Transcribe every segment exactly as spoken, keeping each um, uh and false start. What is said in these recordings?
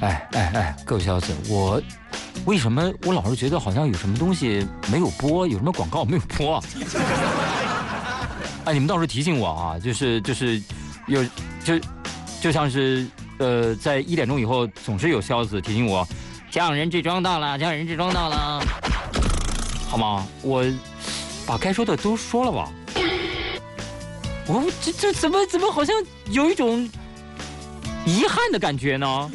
哎哎哎，各位小子，我为什么我老是觉得好像有什么东西没有播，有什么广告没有播啊？哎，你们到时候提醒我啊，就是就是有就就像是呃，在一点钟以后总是有消息提醒我，匠人制装到了，匠人制装到了，好吗？我把该说的都说了吧。我这这怎么怎么好像有一种遗憾的感觉呢？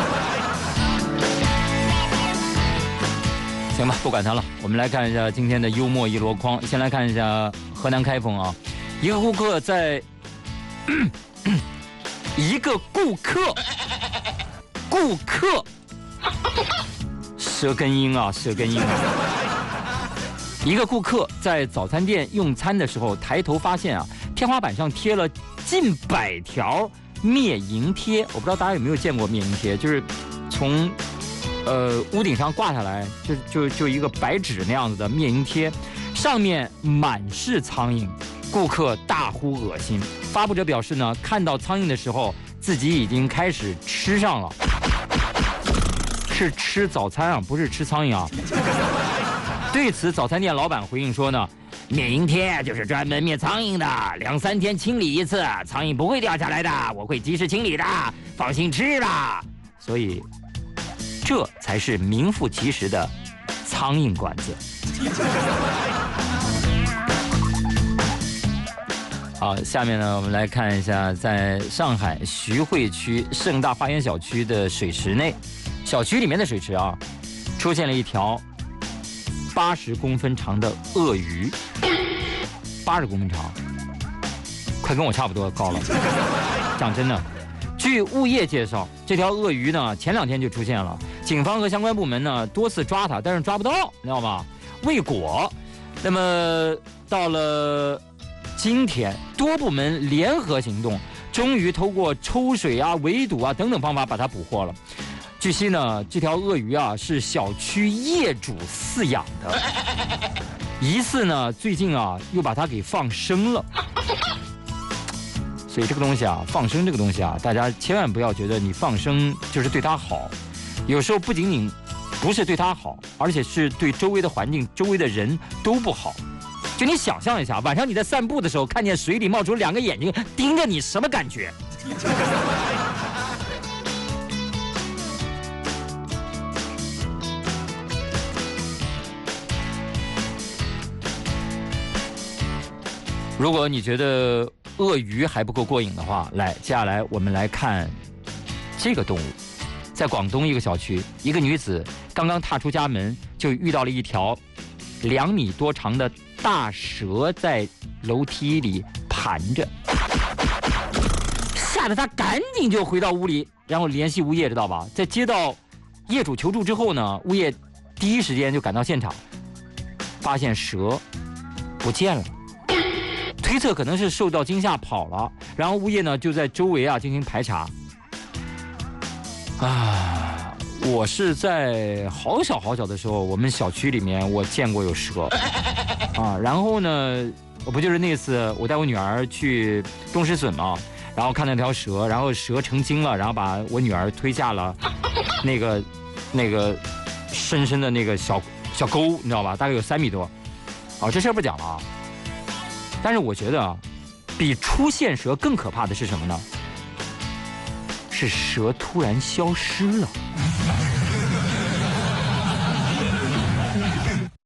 行吧，不管它了，我们来看一下今天的幽默一箩筐。先来看一下河南开封啊，一个顾客在一个顾客顾客舌根音啊，舌根音啊。一个顾客在早餐店用餐的时候，抬头发现啊，天花板上贴了近百条灭蝇贴。我不知道大家有没有见过灭蝇贴，就是从呃屋顶上挂下来，就就就一个白纸那样子的灭蝇贴，上面满是苍蝇。顾客大呼恶心。发布者表示呢，看到苍蝇的时候，自己已经开始吃上了，是吃早餐啊，不是吃苍蝇啊。对此，早餐店老板回应说呢，灭蝇贴就是专门灭苍蝇的，两三天清理一次，苍蝇不会掉下来的，我会及时清理的，放心吃吧。所以，这才是名副其实的苍蝇馆子。好，下面呢，我们来看一下，在上海徐汇区盛大花园小区的水池内，小区里面的水池啊，出现了一条八十公分长的鳄鱼，八十公分长，快跟我差不多高了。讲真的，据物业介绍，这条鳄鱼呢，前两天就出现了，警方和相关部门呢多次抓它，但是抓不到，你知道吗？未果。那么到了今天，多部门联合行动，终于通过抽水啊、围堵啊等等方法把它捕获了。据悉呢，这条鳄鱼啊是小区业主饲养的，疑似呢最近啊又把它给放生了。所以这个东西啊，放生这个东西啊，大家千万不要觉得你放生就是对它好，有时候不仅仅不是对它好，而且是对周围的环境、周围的人都不好。就你想象一下，晚上你在散步的时候，看见水里冒出两个眼睛盯着你，什么感觉？如果你觉得鳄鱼还不够过瘾的话，来，接下来我们来看这个动物。在广东一个小区，一个女子刚刚踏出家门，就遇到了一条两米多长的大蛇在楼梯里盘着，吓得她赶紧就回到屋里，然后联系物业，知道吧？在接到业主求助之后呢，物业第一时间就赶到现场，发现蛇不见了。推测可能是受到惊吓跑了，然后物业呢就在周围啊进行排查。啊，我是在好小好小的时候，我们小区里面我见过有蛇，啊，然后呢，我不就是那次我带我女儿去东石笋嘛，然后看到条蛇，然后蛇成精了，然后把我女儿推下了那个那个深深的那个小小沟，你知道吧？大概有三米多。啊，这事儿不讲了啊。但是我觉得啊，比出现蛇更可怕的是什么呢？是蛇突然消失了。